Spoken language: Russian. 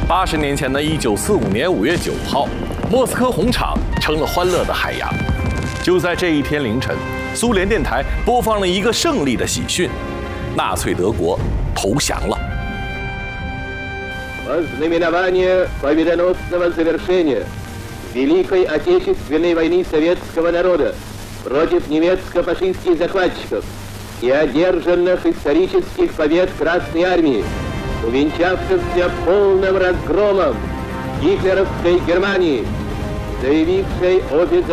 80年前的1945年5月9号，莫斯科红场成了欢乐的海洋。就在这一天凌晨，苏联电台播放了一个胜利的喜讯：纳粹德国投降了。 Вознаменование победоносного завершения Великой Отечественной войны советского народа против немецко-фашистских захватчиков и одержанных исторических побед Красной Армии, увенчавшихся полным разгромом гитлеровской Германии, заявившей о